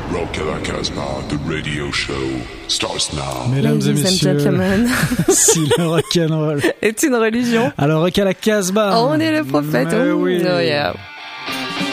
Rock à la Casbah, the radio show starts now. Mesdames et messieurs, si le rock'n'roll est une religion, alors Rock à la Casbah, on est le prophète. Mais oui. Oh yeah.